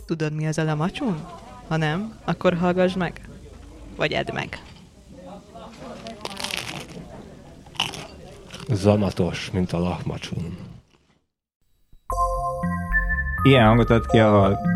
Tudod, mi az a lamacsun? Ha nem, akkor hallgass meg. Vagy edd meg. Zamatos, mint a lahmacsun. Ilyen hangot ad ki a hal.